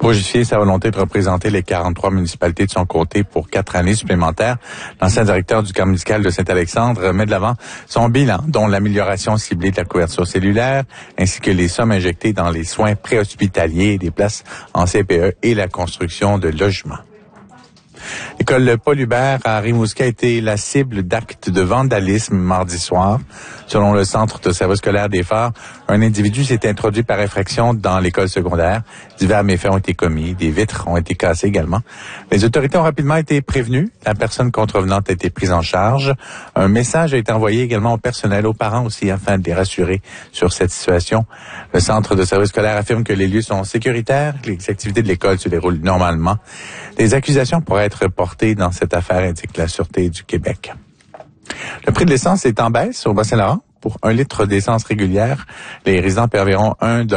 Pour justifier sa volonté de représenter les 43 municipalités de son côté pour 4 années supplémentaires, l'ancien directeur du camp médical de Saint-Alexandre met de l'avant son bilan, dont l'amélioration ciblée de la couverture cellulaire, ainsi que les sommes injectées dans les soins préhospitaliers, des places en CPE et la construction de logements. L'école Paul Hubert à Rimouski a été la cible d'actes de vandalisme mardi soir. Selon le centre de service scolaire des Phares, un individu s'est introduit par effraction dans l'école secondaire. Divers méfaits ont été commis, des vitres ont été cassées également. Les autorités ont rapidement été prévenues. La personne contrevenante a été prise en charge. Un message a été envoyé également au personnel, aux parents aussi, afin de les rassurer sur cette situation. Le centre de service scolaire affirme que les lieux sont sécuritaires, que les activités de l'école se déroulent normalement. Des accusations pourraient être portées dans cette affaire, indique la Sûreté du Québec. Le prix de l'essence est en baisse au Bas-Saint-Laurent. Pour 1 litre d'essence régulière, les résidents paient environ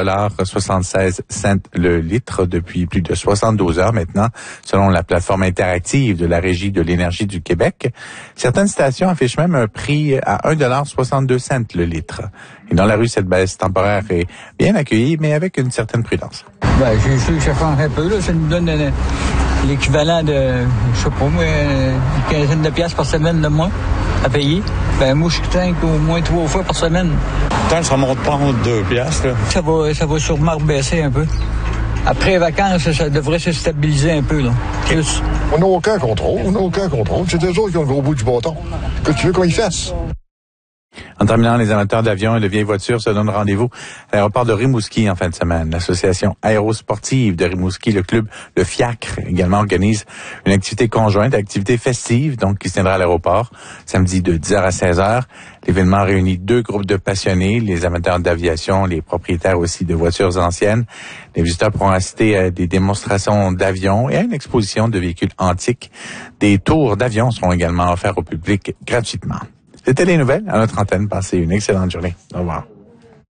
1,76 $ le litre depuis plus de 72 heures maintenant, selon la plateforme interactive de la Régie de l'énergie du Québec. Certaines stations affichent même un prix à 1,62 $ le litre. Et dans la rue, cette baisse temporaire est bien accueillie, mais avec une certaine prudence. J'ai su que ça change un peu, là. Ça nous donne l'équivalent de, je sais pas moi, une quinzaine de piastres par semaine de moins à payer. Moi, je tank au moins 3 fois par semaine. Tant que ça monte pas en 2 piastres, là. Ça va sûrement baisser un peu. Après les vacances, ça devrait se stabiliser un peu, là. Plus. On n'a aucun contrôle. C'est eux autres qui ont le gros bout du bâton. Que tu veux qu'on y fasse? En terminant, les amateurs d'avions et de vieilles voitures se donnent rendez-vous à l'aéroport de Rimouski en fin de semaine. L'association aérosportive de Rimouski, le club Le Fiacre, également organise une activité conjointe, activité festive, donc qui se tiendra à l'aéroport, samedi de 10h à 16h. L'événement réunit 2 groupes de passionnés, les amateurs d'aviation, les propriétaires aussi de voitures anciennes. Les visiteurs pourront assister à des démonstrations d'avions et à une exposition de véhicules antiques. Des tours d'avions seront également offerts au public gratuitement. C'était les nouvelles à notre antenne. Passez une excellente journée. Au revoir.